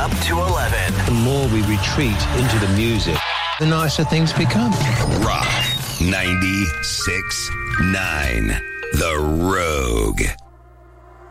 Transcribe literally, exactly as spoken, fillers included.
Up to eleven. The more we retreat into the music, the nicer things become. Rock ninety-six point nine, The Rogue.